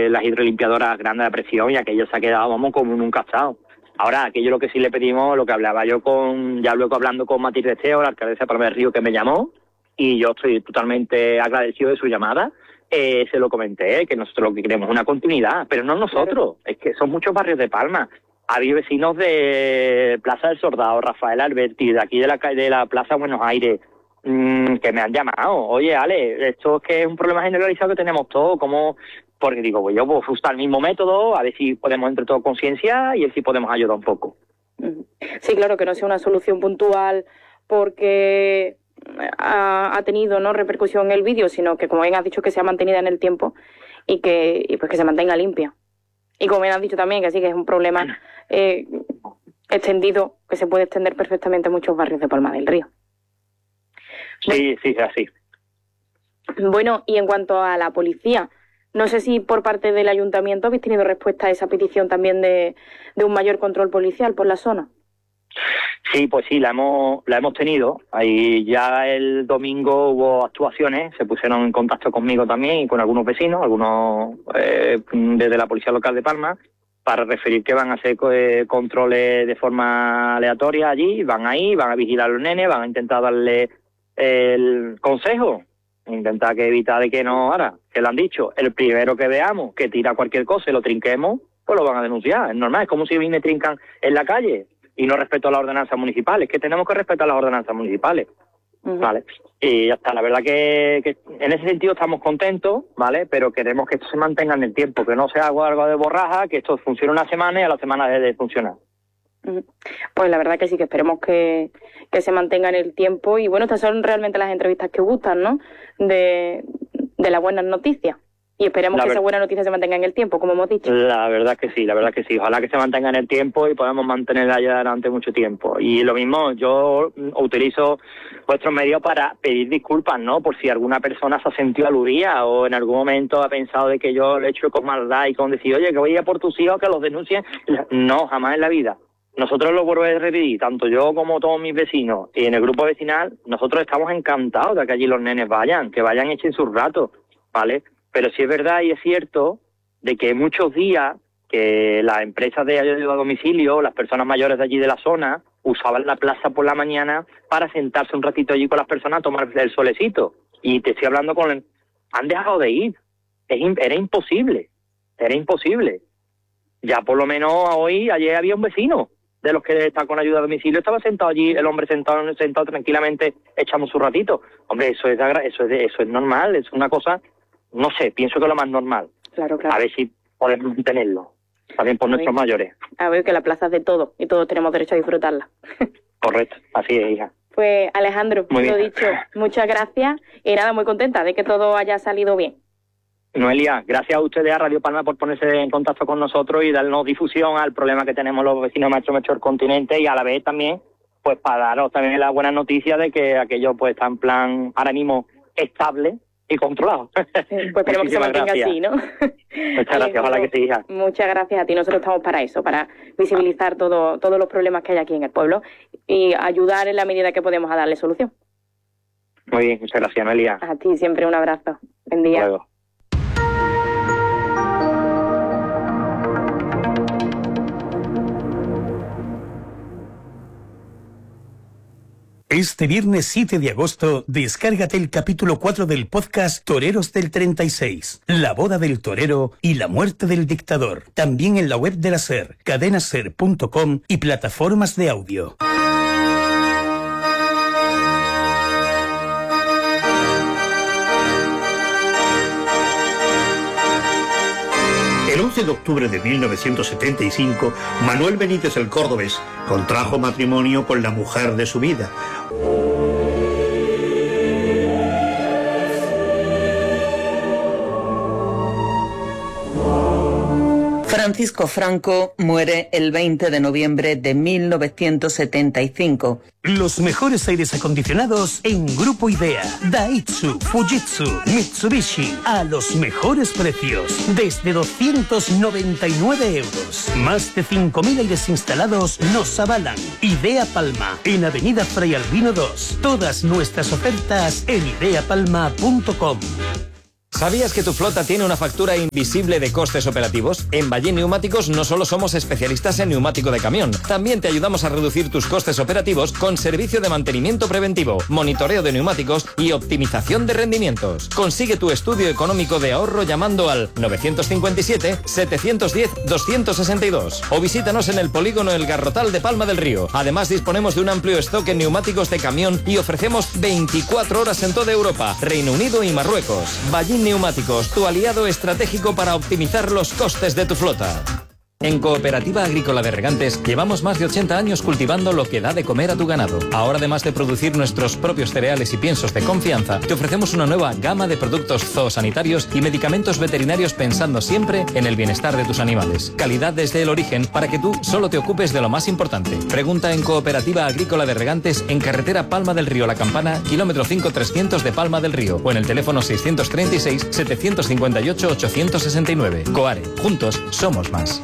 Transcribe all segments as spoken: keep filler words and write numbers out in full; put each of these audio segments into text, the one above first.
las hidrolimpiadoras grandes de presión y aquello se ha quedado, vamos, como nunca ha estado. Ahora, aquello lo que sí le pedimos, lo que hablaba yo con, ya luego hablando con Matilde Teo, la alcaldesa de Palma del Río, que me llamó, y yo estoy totalmente agradecido de su llamada, eh, se lo comenté, que nosotros lo que queremos es una continuidad, pero no nosotros, es que son muchos barrios de Palma. Había vecinos de Plaza del Soldado, Rafael Alberti, de aquí de la, de la Plaza Buenos Aires, mmm, que me han llamado. Oye, Ale, esto es que es un problema generalizado que tenemos todos, como... Porque digo, pues yo puedo usar el mismo método, a ver si podemos entre todos conciencia y a ver si podemos ayudar un poco. Sí, claro, que no sea una solución puntual porque ha, ha tenido no repercusión el vídeo, sino que, como bien has dicho, que sea mantenida en el tiempo y que y pues que se mantenga limpia. Y como bien has dicho también, que sí que es un problema eh, extendido, que se puede extender perfectamente a muchos barrios de Palma del Río. Sí, sí, es así. Bueno, y en cuanto a la policía, no sé si por parte del ayuntamiento habéis tenido respuesta a esa petición también de, de un mayor control policial por la zona. Sí, pues sí, la hemos la hemos tenido. Ahí ya el domingo hubo actuaciones, se pusieron en contacto conmigo también y con algunos vecinos, algunos eh, desde la Policía Local de Palma, para referir que van a hacer eh, controles de forma aleatoria allí, van ahí, van a vigilar a los nenes, van a intentar darle el consejo, intentar que evitar de que no, ahora, que lo han dicho, el primero que veamos que tira cualquier cosa y lo trinquemos, pues lo van a denunciar, es normal, es como si me trincan en la calle y no respeto a las ordenanzas municipales, que tenemos que respetar las ordenanzas municipales, uh-huh. ¿Vale? Y ya está, la verdad que, que en ese sentido estamos contentos, ¿vale? Pero queremos que esto se mantenga en el tiempo, que no sea algo, algo de borraja, que esto funcione una semana y a la semana deje de funcionar. Pues la verdad que sí, que esperemos que, que se mantenga en el tiempo y bueno, estas son realmente las entrevistas que gustan, ¿no? De, de las buenas noticias y esperemos la que ver... esa buena noticia se mantenga en el tiempo, como hemos dicho. La verdad que sí, la verdad que sí, ojalá que se mantenga en el tiempo y podamos mantenerla allá durante mucho tiempo. Y lo mismo, yo utilizo vuestros medios para pedir disculpas, ¿no? Por si alguna persona se ha sentido aludida o en algún momento ha pensado de que yo le he hecho con maldad y con decir, oye, que voy a ir por tus hijos, que los denuncien. No, jamás en la vida. Nosotros lo vuelvo a repetir, tanto yo como todos mis vecinos y en el grupo vecinal, nosotros estamos encantados de que allí los nenes vayan, que vayan echen sus ratos, ¿vale? Pero sí es verdad y es cierto de que muchos días que las empresas de ayuda a domicilio, las personas mayores de allí de la zona, usaban la plaza por la mañana para sentarse un ratito allí con las personas a tomar el solecito. Y te estoy hablando con... El... Han dejado de ir. Es, era imposible. Era imposible. Ya por lo menos hoy, ayer había un vecino de los que está con ayuda a domicilio, estaba sentado allí, el hombre sentado sentado tranquilamente, echamos su ratito. Hombre, eso es eso es eso es normal, es una cosa, no sé, pienso que es lo más normal. Claro, claro. A ver si podemos tenerlo, también por a nuestros ver, mayores. A ver, que la plaza es de todo y todos tenemos derecho a disfrutarla. Correcto, así es, hija. Pues Alejandro, muy lo dicho, muchas gracias y nada, muy contenta de que todo haya salido bien. Noelia, gracias a ustedes, a Radio Palma, por ponerse en contacto con nosotros y darnos difusión al problema que tenemos los vecinos de nuestro continente y a la vez también, pues para daros también la buena noticia de que aquello pues está en plan ahora mismo estable y controlado. Pues esperemos que se mantenga gracias. Así, ¿no? Muchas gracias, ojalá que sí, hija. Muchas gracias a ti, nosotros estamos para eso, para visibilizar todo, todos los problemas que hay aquí en el pueblo y ayudar en la medida que podemos a darle solución. Muy bien, muchas gracias, Noelia. A ti siempre un abrazo. Buen día. Luego. Este viernes siete de agosto, descárgate el capítulo cuatro del podcast Toreros del treinta y seis, la boda del torero y la muerte del dictador. También en la web de la SER, cadenaser punto com y plataformas de audio. El once de octubre de mil novecientos setenta y cinco, Manuel Benítez el Córdobés contrajo matrimonio con la mujer de su vida. Francisco Franco muere el veinte de noviembre de mil novecientos setenta y cinco. Los mejores aires acondicionados en Grupo Idea. Daihatsu, Fujitsu, Mitsubishi. A los mejores precios. Desde doscientos noventa y nueve euros. Más de cinco mil aires instalados nos avalan. Idea Palma, en Avenida Fray Albino dos. Todas nuestras ofertas en idea palma punto com. ¿Sabías que tu flota tiene una factura invisible de costes operativos? En Ballín Neumáticos no solo somos especialistas en neumático de camión, también te ayudamos a reducir tus costes operativos con servicio de mantenimiento preventivo, monitoreo de neumáticos y optimización de rendimientos. Consigue tu estudio económico de ahorro llamando al nueve cinco siete, siete uno cero, dos seis dos o visítanos en el polígono El Garrotal de Palma del Río. Además disponemos de un amplio stock en neumáticos de camión y ofrecemos veinticuatro horas en toda Europa, Reino Unido y Marruecos. Ballín Neumáticos, tu aliado estratégico para optimizar los costes de tu flota. En Cooperativa Agrícola de Regantes llevamos más de ochenta años cultivando lo que da de comer a tu ganado. Ahora, además de producir nuestros propios cereales y piensos de confianza, te ofrecemos una nueva gama de productos zoosanitarios y medicamentos veterinarios pensando siempre en el bienestar de tus animales. Calidad desde el origen para que tú solo te ocupes de lo más importante. Pregunta en Cooperativa Agrícola de Regantes en carretera Palma del Río La Campana, kilómetro cinco trescientos de Palma del Río o en el teléfono seiscientos treinta y seis, setecientos cincuenta y ocho, ochocientos sesenta y nueve. Coare, juntos somos más.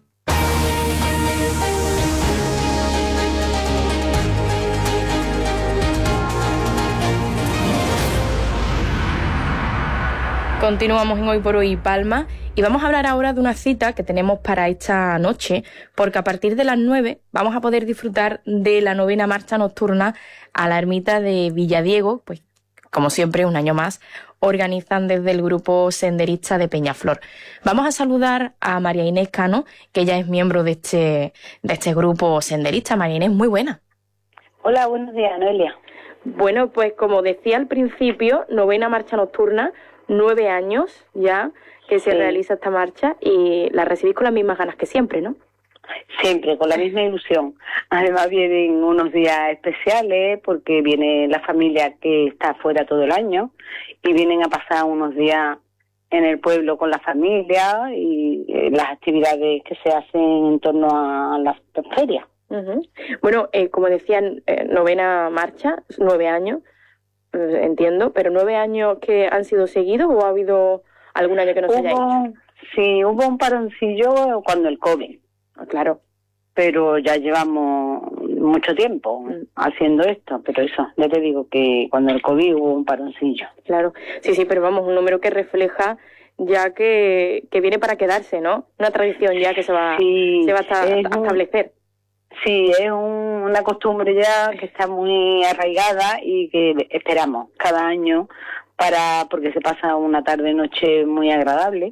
Continuamos en Hoy por Hoy Palma y vamos a hablar ahora de una cita que tenemos para esta noche, porque a partir de las nueve vamos a poder disfrutar de la novena marcha nocturna a la ermita de Villadiego, pues como siempre un año más organizan desde el grupo senderista de Peñaflor. Vamos a saludar a María Inés Cano, que ella es miembro de este, de este grupo senderista. María Inés, muy buena. Hola, buenos días, Noelia. Bueno, pues como decía al principio, novena marcha nocturna, nueve años ya que se sí. realiza esta marcha y la recibís con las mismas ganas que siempre, ¿no? Siempre, con la misma ilusión. Además vienen unos días especiales porque viene la familia que está fuera todo el año y vienen a pasar unos días en el pueblo con la familia y eh, las actividades que se hacen en torno a las ferias. Uh-huh. Bueno, eh, como decían, eh, novena marcha, nueve años. Entiendo, pero nueve años que han sido seguidos o ha habido algún año que no se haya hecho. Sí, hubo un paroncillo cuando el COVID. Ah, claro. Pero ya llevamos mucho tiempo mm. haciendo esto, pero eso, ya te digo que cuando el COVID hubo un paroncillo. Claro, sí, sí, pero vamos, un número que refleja ya que, que viene para quedarse, ¿no? Una tradición ya que se va, sí, se va a, esta, a establecer. Sí, es un, una costumbre ya que está muy arraigada y que esperamos cada año para porque se pasa una tarde-noche muy agradable,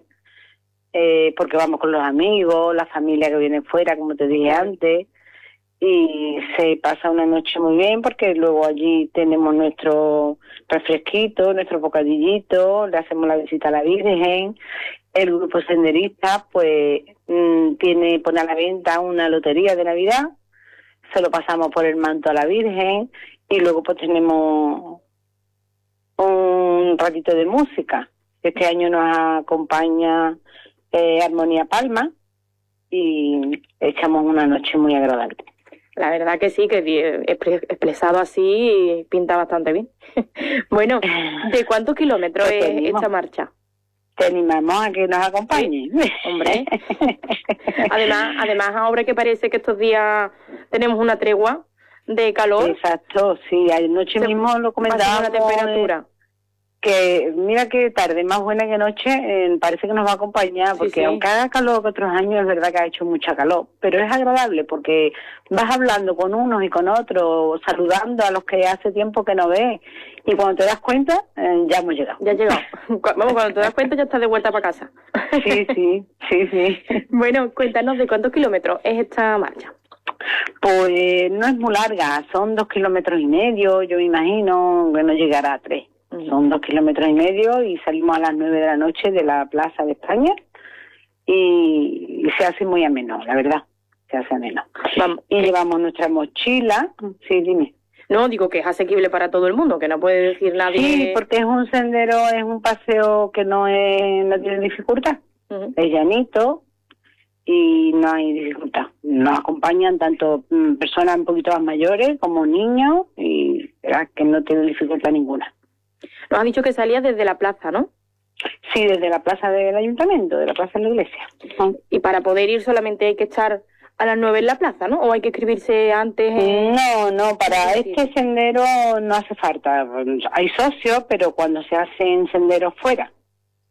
eh, porque vamos con los amigos, la familia que viene fuera, como te dije antes, y se pasa una noche muy bien porque luego allí tenemos nuestro refresquito, nuestro bocadillito, le hacemos la visita a la Virgen. El grupo senderista pues mmm, tiene pone a la venta una lotería de Navidad, se lo pasamos por el manto a la Virgen y luego pues tenemos un ratito de música. Este año nos acompaña eh, Armonía Palma y echamos una noche muy agradable. La verdad que sí, que expresado así pinta bastante bien. Bueno, ¿de cuántos kilómetros pues es esta marcha? Te animamos a que nos acompañe. Sí, hombre. Además, además, ahora que parece que estos días tenemos una tregua de calor. Exacto, sí, anoche mismo lo comentábamos. La temperatura. Que mira qué tarde, más buena que noche, eh, parece que nos va a acompañar, porque sí, sí. aunque haga calor que otros años, es verdad que ha hecho mucha calor, pero es agradable porque vas hablando con unos y con otros, saludando a los que hace tiempo que no ves, y cuando te das cuenta, eh, ya hemos llegado. Ya has llegado. Vamos, cuando te das cuenta ya estás de vuelta para casa. Sí, sí, sí, sí. Bueno, cuéntanos de cuántos kilómetros es esta marcha. Pues no es muy larga, son dos kilómetros y medio, yo me imagino que no llegará a tres. Son dos kilómetros y medio y salimos a las nueve de la noche de la Plaza de España y, y se hace muy ameno, la verdad, se hace ameno. Vamos, y llevamos nuestra mochila. Sí, dime. No, digo que es asequible para todo el mundo, que no puede decir nadie. Sí, porque es un sendero, es un paseo que no es, no tiene dificultad. Uh-huh. Es llanito y no hay dificultad. Nos acompañan tanto mm, personas un poquito más mayores como niños y verás que no tiene dificultad ninguna. Nos has dicho que salía desde la plaza, ¿no? Sí, desde la plaza del ayuntamiento, de la plaza de la iglesia. Y para poder ir solamente hay que estar a las nueve en la plaza, ¿no? ¿O hay que escribirse antes? En... No, no, para este sendero no hace falta. Hay socios, pero cuando se hacen senderos fuera,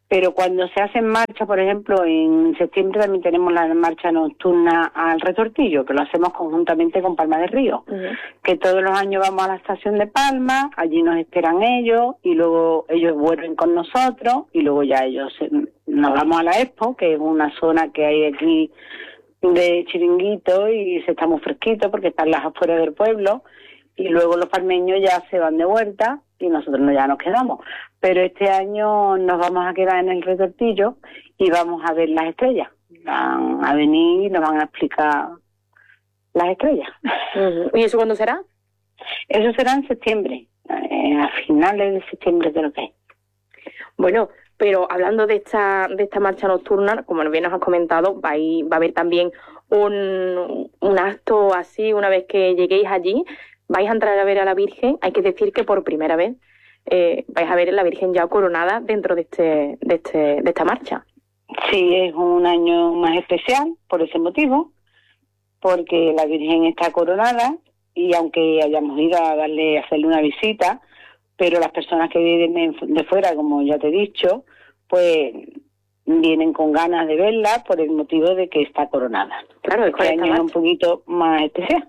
Pero cuando se hacen marcha, por ejemplo, en septiembre también tenemos la marcha nocturna al Retortillo, que lo hacemos conjuntamente con Palma del Río, uh-huh. que todos los años vamos a la estación de Palma, allí nos esperan ellos, y luego ellos vuelven con nosotros, y luego ya ellos se, nos vamos a la Expo, que es una zona que hay aquí de chiringuito, y se está muy fresquito porque están las afueras del pueblo, y luego los palmeños ya se van de vuelta, y nosotros no, ya nos quedamos. Pero este año nos vamos a quedar en el Retortillo y vamos a ver las estrellas. Van a venir y nos van a explicar las estrellas. Uh-huh. ¿Y eso cuándo será? Eso será en septiembre, eh, a finales de septiembre creo que es. Bueno, pero hablando de esta de esta marcha nocturna, como bien nos has comentado, va a, ir, va a haber también un, un acto así una vez que lleguéis allí. Vais a entrar a ver a la Virgen. Hay que decir que por primera vez eh, vais a ver a la Virgen ya coronada dentro de este, de este de esta marcha. Sí, es un año más especial por ese motivo, porque la Virgen está coronada, y aunque hayamos ido a darle a hacerle una visita, pero las personas que vienen de fuera, como ya te he dicho, pues vienen con ganas de verla por el motivo de que está coronada. Claro, este año es un poquito más especial.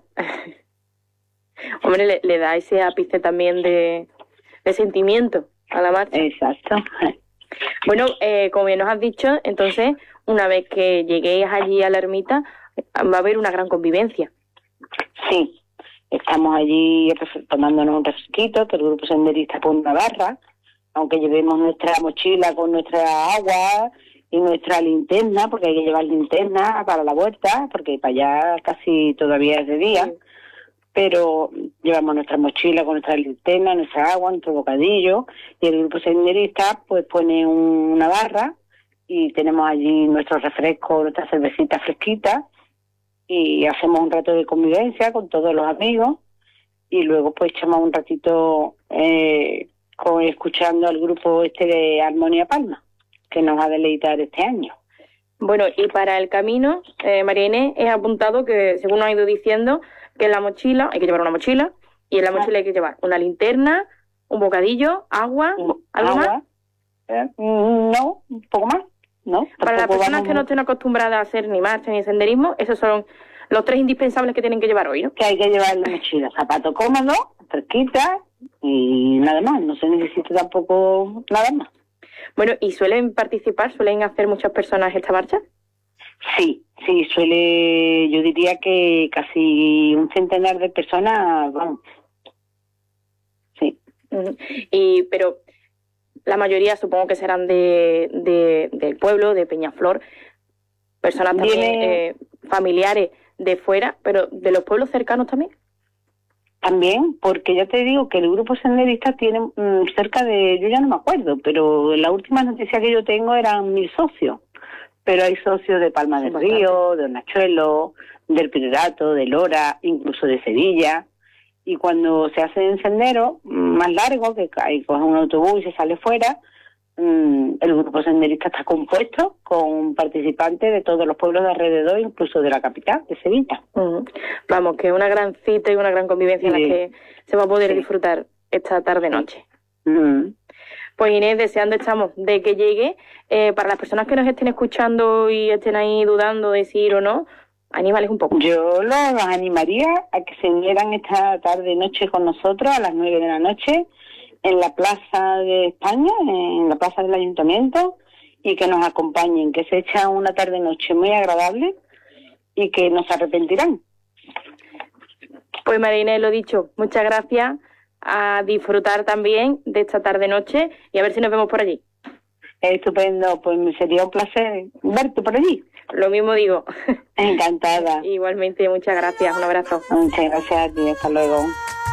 Hombre, le, le da ese ápice también de, de sentimiento a la marcha. Exacto. Bueno, eh, como bien nos has dicho, entonces, una vez que lleguéis allí a la ermita, va a haber una gran convivencia. Sí, estamos allí tomándonos un refresquito, que el grupo senderista pone una barra, aunque llevemos nuestra mochila con nuestra agua y nuestra linterna, porque hay que llevar linterna para la vuelta, porque para allá casi todavía es de día. Sí. Pero llevamos nuestra mochila con nuestra linterna, nuestra agua, nuestro bocadillo, y el grupo senderista pues pone un, una barra, y tenemos allí nuestro refresco, nuestra cervecita fresquita, y hacemos un rato de convivencia con todos los amigos, y luego pues echamos un ratito eh, con, escuchando al grupo este de Armonía Palma, que nos va a deleitar este año. Bueno, y para el camino, eh, María Inés, he apuntado que, según nos ha ido diciendo, que en la mochila hay que llevar una mochila, y en la mochila hay que llevar una linterna, un bocadillo, agua, ¿algo agua. más? Eh, no, un poco más, ¿no? Para las personas que no estén acostumbradas a hacer ni marcha ni senderismo, esos son los tres indispensables que tienen que llevar hoy, ¿no? Que hay que llevar en la mochila: zapato cómodo, fresquita, y nada más, no se necesita tampoco nada más. Bueno, ¿y suelen participar, suelen hacer muchas personas esta marcha? Sí, sí, suele, yo diría que casi un centenar de personas, vamos. Sí. Y, pero la mayoría supongo que serán de, de del pueblo, de Peñaflor, personas también Viene... eh, familiares de fuera, pero de los pueblos cercanos también. También, porque ya te digo que el grupo senderista tiene mmm, cerca de, yo ya no me acuerdo, pero la última noticia que yo tengo eran mil socios. Pero hay socios de Palma del Río, de Hornachuelo, del Priorato, de Lora, incluso de Sevilla. Y cuando se hace en sendero más largo, que hay coge un autobús y se sale fuera, mmm, el grupo senderista está compuesto con participantes de todos los pueblos de alrededor, incluso de la capital, de Sevilla. Uh-huh. Vamos, que una gran cita y una gran convivencia sí. en la que se va a poder sí. disfrutar esta tarde-noche. Uh-huh. Pues Inés, deseando estamos de que llegue. Eh, para las personas que nos estén escuchando y estén ahí dudando de si ir o no, anímales un poco. Yo los animaría a que se unieran esta tarde-noche con nosotros a las nueve de la noche en la Plaza de España, en la Plaza del Ayuntamiento, y que nos acompañen, que se echa una tarde-noche muy agradable y que no se arrepentirán. Pues María Inés, lo dicho, muchas gracias. A disfrutar también de esta tarde-noche y a ver si nos vemos por allí. Estupendo, pues me sería un placer verte por allí. Lo mismo digo. Encantada. Igualmente, muchas gracias, un abrazo. Muchas gracias a ti, hasta luego.